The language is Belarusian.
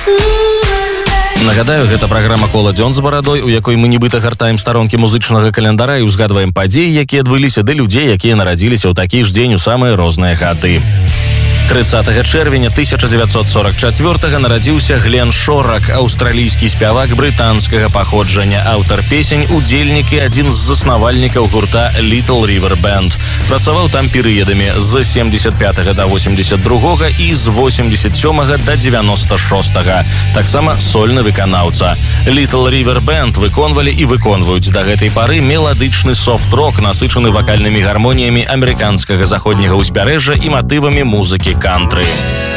Нагадаю, гэта праграма «Кола дзён з барадой», у якой мы нібыта гартаем старонкі музычнага календара і ўзгадваем падзеі, якія адбыліся, ды людзей, якія нарадзіліся ў такі ж дзень у самыя розныя гады. 30 чэрвеня 1944 нарадзіўся Глен Шорак, аўстралійскі спявак брытанскага паходжання, аўтар песень, удзельнік і адзін з заснавальнікаў гурта Little River Band. Працаваў там перыядамі з 75 да 82 і з 87 да 96. Таксама сольны выканаўца. Little River Band выконвалі і выконваюць да гэтай пары меладычны софт-рок, насычаны вакальнымі гармоніямі амерыканскага заходняга ўзбярэжжа і матывамі музыкі кантри.